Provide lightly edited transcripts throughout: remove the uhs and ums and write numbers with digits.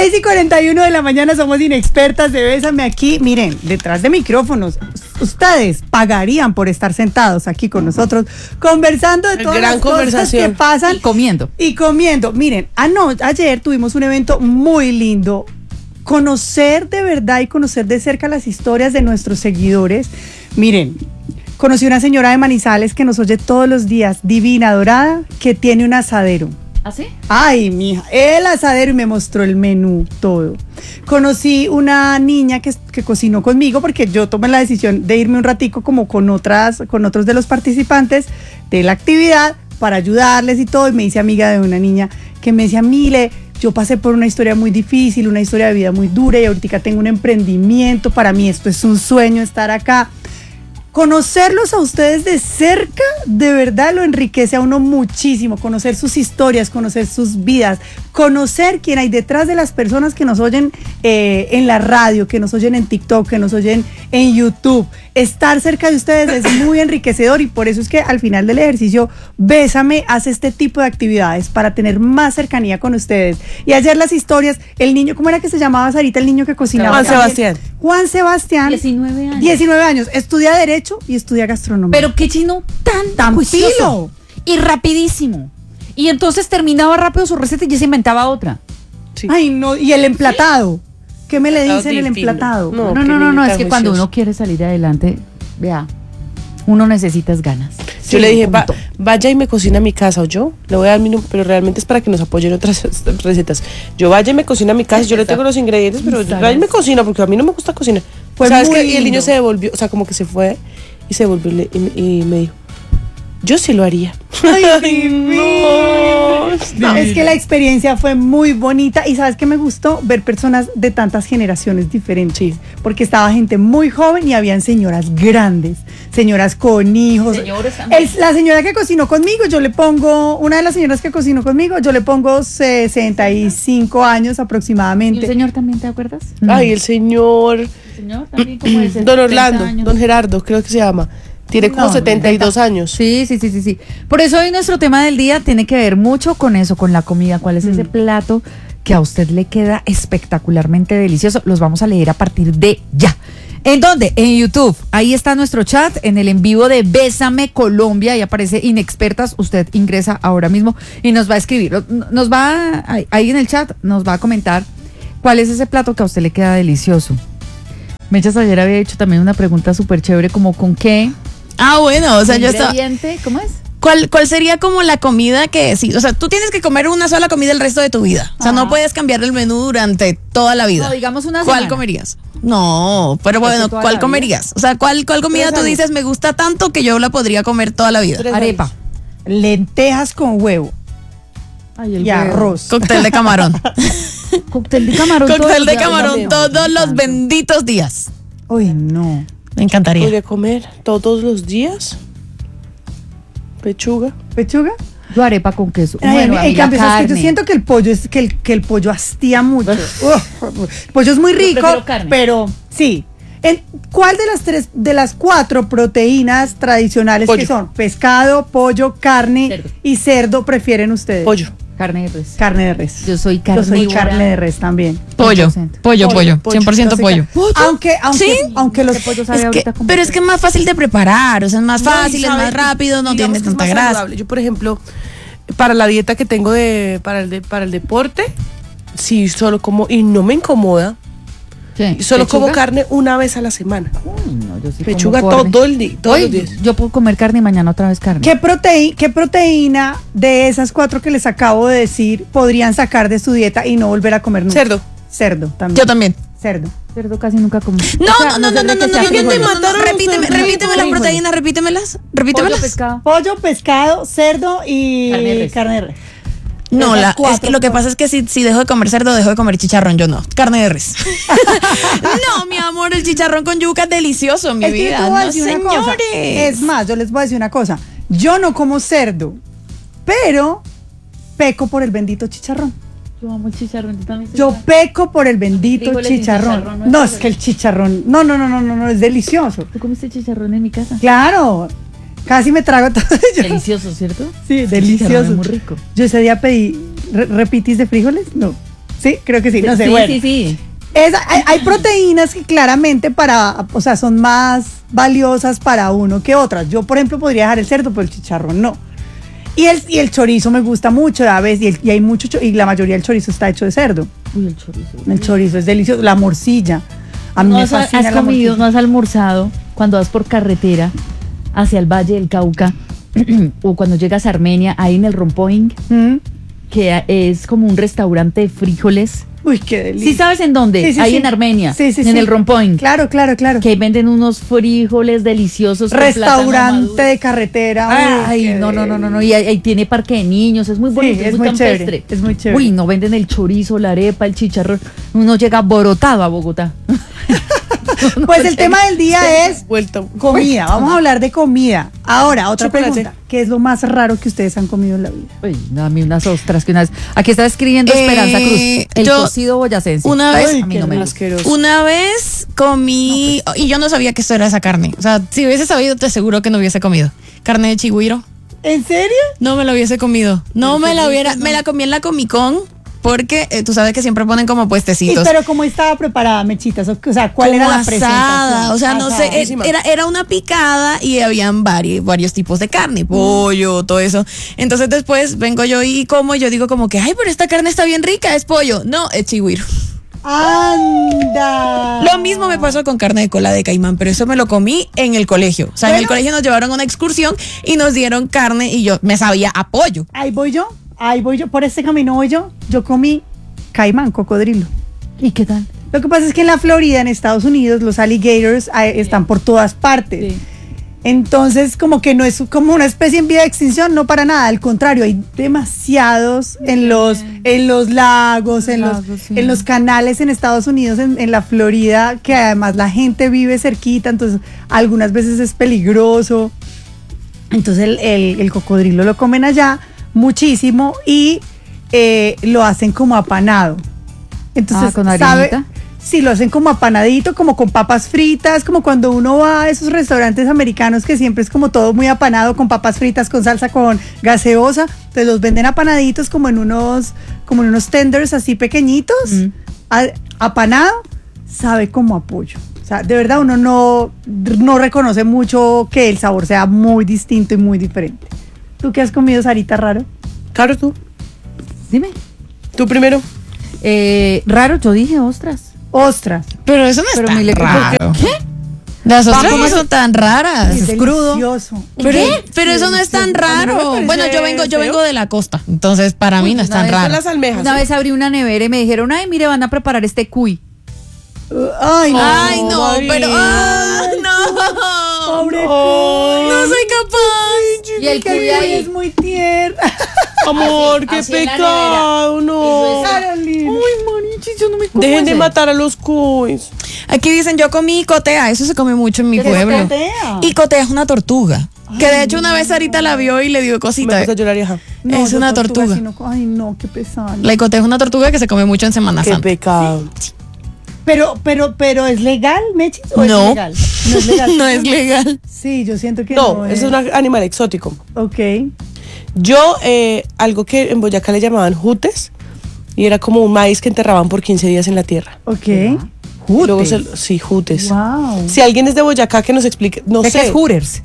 6:41 de la mañana, somos inexpertas de Bésame aquí. Miren, detrás de micrófonos, ustedes pagarían por estar sentados aquí con nosotros, conversando de todas las cosas que pasan. Y comiendo. Miren, ayer tuvimos un evento muy lindo. Conocer de verdad y conocer de cerca las historias de nuestros seguidores. Miren, conocí una señora de Manizales que nos oye todos los días, divina, dorada, que tiene un asadero. ¿Ah, sí? Ay, mija, el asadero, y me mostró el menú, todo. Conocí una niña que cocinó conmigo, porque yo tomé la decisión de irme un ratico como con otros de los participantes de la actividad para ayudarles y todo, y me hice amiga de una niña que me decía: Mile, yo pasé por una historia muy difícil, una historia de vida muy dura, y ahorita tengo un emprendimiento, para mí esto es un sueño estar acá. Conocerlos a ustedes de cerca, de verdad lo enriquece a uno muchísimo. Conocer sus historias, conocer sus vidas, conocer quién hay detrás de las personas que nos oyen en la radio, que nos oyen en TikTok, que nos oyen en YouTube. Estar cerca de ustedes es muy enriquecedor, y por eso es que al final del ejercicio Bésame hace este tipo de actividades para tener más cercanía con ustedes. Y ayer las historias, el niño, ¿cómo era que se llamaba, Sarita, el niño que cocinaba? Juan Sebastián. 19 años. 19 años, estudia Derecho y estudia Gastronomía. Pero qué chino tan juicioso y rapidísimo. Y entonces terminaba rápido su receta y ya se inventaba otra. Sí. Ay, no, y el emplatado. ¿Qué me le dicen el emplatado? No, es que cuando uno quiere salir adelante, vea, uno necesita ganas. Yo le dije, vaya y me cocina a mi casa, o yo le voy a dar mi número, pero realmente es para que nos apoyen otras recetas. Yo vaya y me cocina a mi casa, yo le tengo los ingredientes, pero vaya y me cocina, porque a mí no me gusta cocinar. ¿Sabes qué? Y el niño se devolvió, o sea, como que se fue y se devolvió y me dijo: yo sí lo haría. Ay, no. Es que la experiencia fue muy bonita, y ¿sabes qué me gustó? Ver personas de tantas generaciones diferentes. Sí. Porque estaba gente muy joven y habían señoras grandes, señoras con hijos. La señora que cocinó conmigo, una de las señoras que cocinó conmigo, yo le pongo 65 años aproximadamente. ¿Y el señor también, te acuerdas? Ay, el señor también, como ese. Don Orlando, Don Gerardo, creo que se llama. Tiene como 72 años. Sí. Por eso hoy nuestro tema del día tiene que ver mucho con eso, con la comida. ¿Cuál es ese plato que a usted le queda espectacularmente delicioso? Los vamos a leer a partir de ya. ¿En dónde? En YouTube. Ahí está nuestro chat, en el en vivo de Bésame Colombia. Ahí aparece Inexpertas. Usted ingresa ahora mismo y nos va a escribir. Ahí en el chat nos va a comentar cuál es ese plato que a usted le queda delicioso. Mechas ayer había hecho también una pregunta súper chévere, como ¿con qué? Ah, bueno, o sea, yo estaba... ¿Cómo es? ¿Cuál sería como la comida que sí? O sea, tú tienes que comer una sola comida el resto de tu vida. O sea, no puedes cambiar el menú durante toda la vida. No, digamos una ¿Cuál semana. comerías? No, pero bueno, ¿cuál comerías? O sea, ¿cuál comida tú dices me gusta tanto que yo la podría comer toda la vida? Arepa. Lentejas con huevo. Ay, y arroz. Cóctel de camarón. Cóctel de camarón. Cóctel de camarón todos los benditos días. Uy, no. Me encantaría. ¿Podría comer todos los días? ¿Pechuga? Yo arepa con queso. Bueno, en cambio, es que yo siento que el pollo que el pollo hastía mucho. El pollo es muy rico, pero sí. ¿Cuál de las 4 proteínas tradicionales que son pescado, pollo, carne y cerdo prefieren ustedes? Pollo. Carne de res. Carne de res. Yo soy carne de res también. Pollo. 100% pollo. Aunque los pollos pero es que es más fácil de preparar, o sea, es más fácil, es más rápido, no tiene tanta grasa. Yo, por ejemplo, para la dieta que tengo para el deporte, sí, solo como, y no me incomoda. ¿Qué? Solo como carne una vez a la semana. Uy, no, yo sí pechuga como todo el día, todos los días. Yo puedo comer carne y mañana otra vez carne. ¿Qué proteína de esas 4 que les acabo de decir podrían sacar de su dieta y no volver a comer nunca? Cerdo también. Yo también. Cerdo casi nunca como. No. Repíteme las proteínas, repítemelas. Pollo, pescado, cerdo y carne de res. No, es que lo que pasa es que si dejo de comer cerdo, dejo de comer chicharrón, yo no, carne de res. No, mi amor, el chicharrón con yuca es delicioso, mi vida. No, señores. Es más, yo les voy a decir una cosa. Yo no como cerdo, pero peco por el bendito chicharrón. Yo amo el chicharrón. Yo peco por el bendito chicharrón. No, es que el chicharrón, no, es delicioso. ¿Tú comiste chicharrón en mi casa? Claro. Casi me trago todo ello. Delicioso, ¿cierto? Sí, delicioso. Muy rico. Yo ese día pedí repitis de frijoles, no. Sí, creo que sí, no sé. Sí, bueno. sí. Hay proteínas que claramente son más valiosas para uno que otras. Yo, por ejemplo, podría dejar el cerdo, pero el chicharrón no. Y el chorizo me gusta mucho, ¿sabes? Y hay mucho, y la mayoría del chorizo está hecho de cerdo. Uy, el chorizo. El chorizo es delicioso. La morcilla. A mí me fascina has la comido, morcilla. no has almorzado cuando vas por carretera hacia el Valle del Cauca o cuando llegas a Armenia, ahí en el Rompoing, que es como un restaurante de frijoles. Uy, qué delicia. ¿Sí sabes en dónde? Sí, ahí sí. en Armenia, Sí, en el Rompoing. Claro. Que venden unos frijoles deliciosos. con plátano Restaurante maduro. de carretera. Ay, no. Y ahí tiene parque de niños, es muy bonito, Sí, es es muy muy campestre. chévere, es muy chévere. Uy, no venden el chorizo, la arepa, el chicharrón. Uno llega borotado a Bogotá. Pues el tema del día es Vuelta. comida. Vamos a hablar de comida. Ahora, otra Chocolate. pregunta. ¿Qué es lo más raro que ustedes han comido en la vida? Uy, no, a mí unas ostras que una vez. Aquí está escribiendo Esperanza Cruz. El yo cocido boyacense. una vez- A mí no me gusta. Asqueroso. Una vez comí, y yo no sabía que esto era esa carne. O sea, si hubiese sabido, te aseguro que no hubiese comido. Carne de chigüiro. ¿En serio? No me la hubiese comido. No me la hubiera. Me la comí en la Comic Con. Porque tú sabes que siempre ponen como puestecitos. Pero ¿cómo estaba preparada, Mechitas? O sea, ¿cuál Como era la asada, presentación? o sea, no Asada. sé, era una picada y habían varios tipos de carne, pollo, todo eso. Entonces después vengo yo y como, yo digo como que, ay, pero esta carne está bien rica, es pollo. No, es chigüiro. ¡Anda! Lo mismo me pasó con carne de cola de caimán, pero eso me lo comí en el colegio. O sea, en el colegio nos llevaron a una excursión y nos dieron carne y yo me sabía a pollo. Ahí voy yo, por este camino voy yo. Yo comí caimán, cocodrilo. ¿Y qué tal? Lo que pasa es que en la Florida, en Estados Unidos, los alligators están por todas partes. Sí. Entonces, como que no es como una especie en vía de extinción, no para nada. Al contrario, hay demasiados en los lagos, en los canales en Estados Unidos, en la Florida, que además la gente vive cerquita, entonces algunas veces es peligroso. Entonces el cocodrilo lo comen allá muchísimo y lo hacen como apanado. Entonces, ¿con harinita? Sí, lo hacen como apanadito, como con papas fritas, como cuando uno va a esos restaurantes americanos que siempre es como todo muy apanado, con papas fritas, con salsa, con gaseosa. Entonces los venden apanaditos como en unos tenders así pequeñitos. Apanado, sabe como a pollo. O sea, de verdad uno no reconoce mucho que el sabor sea muy distinto y muy diferente. ¿Tú qué has comido, Sarita, raro? Caro, tú. Dime. Tú primero. Raro, yo dije ostras. Ostras. Pero eso no es Pero tan muy raro. ¿Qué? Las ostras ¿Cómo no es? son tan raras. Es crudo. delicioso. Pero eso no es tan raro. Bueno, yo vengo de la costa, entonces para mí no es tan Son raro. las almejas. Una vez abrí una nevera y me dijeron, ay, mire, van a preparar este cuy. Ay, Ay, no, María. pero no. pobre No soy capaz. Y el que cuy ahí. es muy tierno. Amor, qué así en la pecado, no. Carolina. Marichis, yo no me como Dejen de ese. matar a los cuys. Aquí dicen, yo comí cotea, eso se come mucho en mi ¿Qué es pueblo. cotea? Y cotea es una tortuga. Que de hecho una vez Sarita la vio y le dio Me cosita. gusta llorar, hija. No, es yo una tortuga. sí no- ay, no, qué pesado. La cotea es una tortuga que se come mucho en Semana Qué Santa. pecado. Pero ¿es legal, Mechis? ¿O No. es legal? No es legal. No es legal. Sí, yo siento que no. No, es un animal exótico. Ok. Yo, algo que en Boyacá le llamaban jutes, y era como un maíz que enterraban por 15 días en la tierra. Ok. Y luego sí, jutes. Wow. Si alguien es de Boyacá que nos explique, no ¿De qué sé, es Hooters?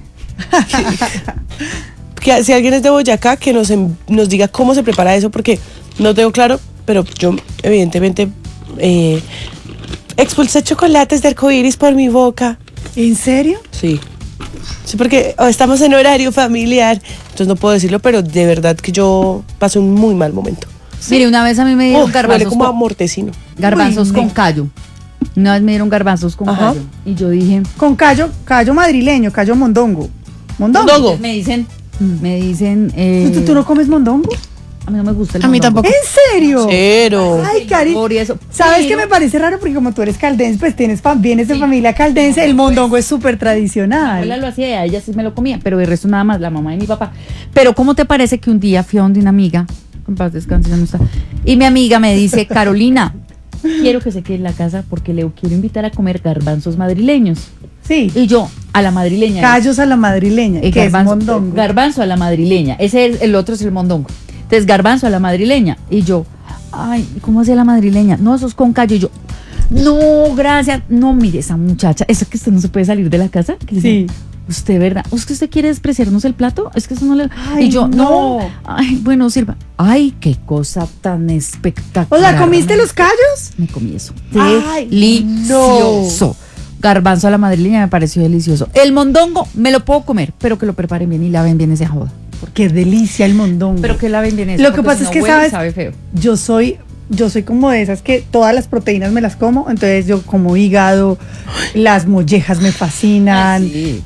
si alguien es de Boyacá que nos diga cómo se prepara eso, porque no tengo claro, pero yo evidentemente expulsé chocolates de arcoíris por mi boca. ¿En serio? Sí. Sí, porque estamos en horario familiar, entonces no puedo decirlo, pero de verdad que yo pasé un muy mal momento. Mire, una vez a mí me dieron Huele garbanzos como a con, mortecino. garbanzos Uy, con no. callo. Una vez me dieron garbanzos con Ajá. callo. Y yo dije, Con callo madrileño, callo mondongo. ¿Mondongo? Mondongo. me dicen, ¿Tú no comes mondongo? a mí no me gusta el A mí mondongo. tampoco. ¿En serio? Cero. Ay, Cari. Por eso. ¿Sabes Pero- qué me parece raro? Porque como tú eres caldense, pues vienes de familia caldense, el mondongo es súper Mi abuela tradicional. lo hacía y a ella sí me lo comía, pero el resto nada más, la mamá y mi papá. Pero ¿cómo te parece que un día fui a donde una amiga, en paz descanse, ya no está, y mi amiga me dice, Carolina, quiero que se quede en la casa porque le quiero invitar a comer garbanzos madrileños. Sí. Y yo, a la madrileña. Callos a la madrileña, que es mondongo. Garbanzo a la madrileña. El otro es el mondongo. Entonces, garbanzo a la madrileña. Y yo, ay, ¿cómo hacía la madrileña? No, eso es con callo. Y yo, no, gracias. No, mire, esa muchacha, ¿eso que usted no se puede salir de la casa? Que Sí. Usted, ¿verdad? ¿Es que usted quiere despreciarnos el plato? Es que eso no le... Ay, y yo, no. Ay, bueno, sirva. Ay, qué cosa tan espectacular. ¿O la comiste los callos? Me comí eso. Ay, Delicioso. Garbanzo a la madrileña me pareció delicioso. El mondongo me lo puedo comer, pero que lo preparen bien y laven bien ese joda. Qué delicia el mondongo. Pero que laven bien eso. Lo que porque pasa si es no que, huele y ¿sabes? sabe feo. Yo soy como de esas que todas las proteínas me las como, entonces yo como hígado, las mollejas me fascinan. Ay, sí.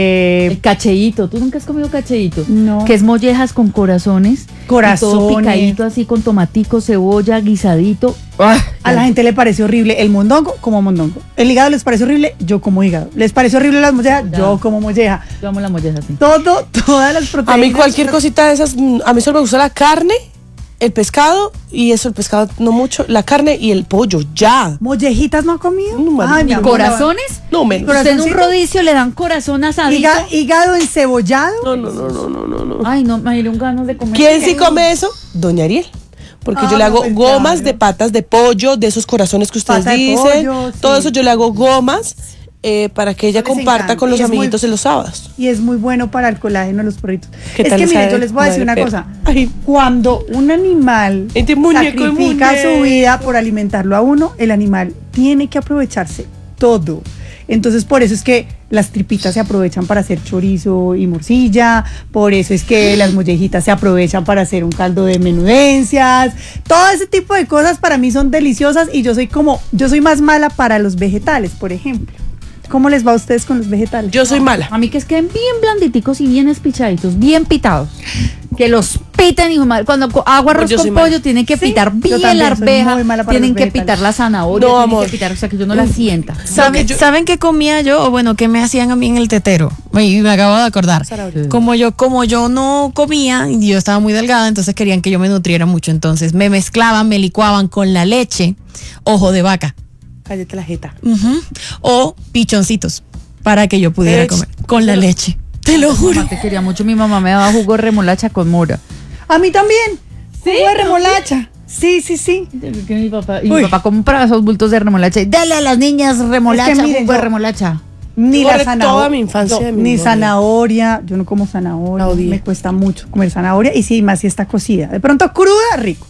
El cacheíto, ¿tú nunca has comido cacheíto? No. Que es mollejas con corazones. Corazones. Y todo picadito así con tomatico, cebolla, guisadito. A la gente le parece horrible el mondongo, como mondongo. El hígado les parece horrible, yo como hígado. Les parece horrible las mollejas, Ya. yo como molleja. Yo amo la molleja así. Todas las proteínas. A mí cualquier cosita de esas, a mí solo me gusta la carne, el pescado, y eso, el pescado no mucho, la carne y el pollo, ya. ¿Mollejitas no ha comido? No, Ay, mi ¿Y amor, corazones? No menos. Corazón. Usted en un ¿Corazoncito? rodicio le dan corazón asadito. Hígado encebollado. No. Ay, no, me dieron ganas de comer. ¿Quién sí come eso? Doña Ariel. Porque yo le hago pues gomas claro. de patas de pollo, de esos corazones que ustedes Pata de dicen. pollo, sí. Todo eso yo le hago gomas para que ella Les comparta encanta. con los Y es muy- amiguitos en los sábados. Y es muy bueno para el colágeno de los perritos. ¿Qué Es tal que miren, sabe? yo les voy a decir una Madre cosa. Ay. Cuando un animal Este muñeco es sacrifica muñeco. su vida por alimentarlo a uno, el animal tiene que aprovecharse todo. Entonces, por eso es que las tripitas se aprovechan para hacer chorizo y morcilla, por eso es que las mollejitas se aprovechan para hacer un caldo de menudencias. Todo ese tipo de cosas para mí son deliciosas y yo soy más mala para los vegetales, por ejemplo. ¿Cómo les va a ustedes con los vegetales? Yo soy mala. A mí que queden bien blanditicos y bien espichaditos, bien pitados. Que los piten, hijo de madre. Cuando hago arroz Yo con soy pollo, mala. tienen que Sí, pitar yo bien también la soy arveja, muy mala para tienen los que vegetales. pitar la zanahoria, No, tienen amor. que pitar, o sea, que yo no la sienta. ¿Saben qué comía yo? O bueno, ¿qué me hacían a mí en el tetero? Y me acabo de acordar. Zanahoria. Como yo no comía, y yo estaba muy delgada, entonces querían que yo me nutriera mucho. Entonces me mezclaban, me licuaban con la leche, ojo de vaca, Cállate la jeta. o pichoncitos, para que yo pudiera Leche. comer con la leche. Te lo juro. Mamá te quería mucho, mi mamá me daba jugo de remolacha con mora. A mí también. Jugo de remolacha. Sí. Que mi papá, y Uy. mi papá compraba esos bultos de remolacha y dale a las niñas remolacha, Es que miren, jugo de yo- remolacha. Ni Borré la zanahoria. toda mi infancia de mi ni memoria. zanahoria. Yo no como zanahoria. La odié. Me cuesta mucho comer zanahoria. Y sí, más si está cocida. De pronto cruda, rico.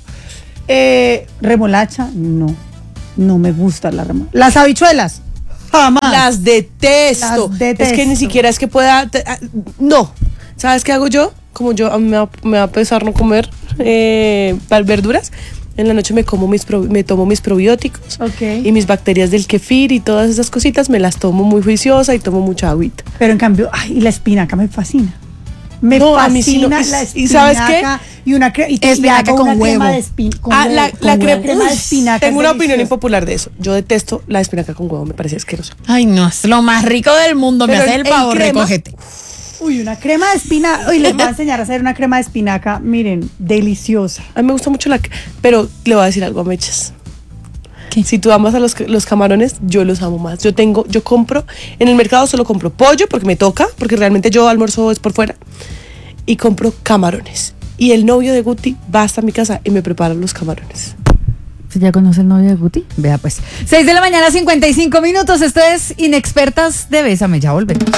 Remolacha, no. No me gusta la remolacha. Las habichuelas, jamás. Las detesto. Las detesto. Es que ni siquiera es que pueda. No. ¿Sabes qué hago yo? Como yo, a mí me va a pesar no comer verduras. En la noche me tomo mis probióticos Ok. y mis bacterias del kefir y todas esas cositas me las tomo muy juiciosa y tomo mucha agüita. Pero en cambio, ay, y la espinaca me fascina. Me No, a fascina mí sí no. la ¿Y espinaca. sabes qué? Y una Espinaca hago con una crema huevo. de con Ah, huevo, la con huevo. crema Crema de espinaca. Tengo es una opinión deliciosa. impopular de eso. Yo detesto la espinaca con huevo, me parece asquerosa. Ay, no, es lo más rico del mundo. Me Pero hace el en favor, crema- recógete. Uy, una crema de espinaca. Hoy les voy a enseñar a hacer una crema de espinaca. Miren, deliciosa. A mí me gusta mucho pero le voy a decir algo a Mechas. ¿Qué? Si tú amas a los camarones, yo los amo más. Yo compro, en el mercado solo compro pollo porque me toca, porque realmente yo almuerzo es por fuera. Y compro camarones. Y el novio de Guti va hasta mi casa y me prepara los camarones. ¿Ya conoce el novio de Guti? Vea pues. 6 de la mañana, 55 minutos. Esto es Inexpertas de Bésame. Ya volvemos.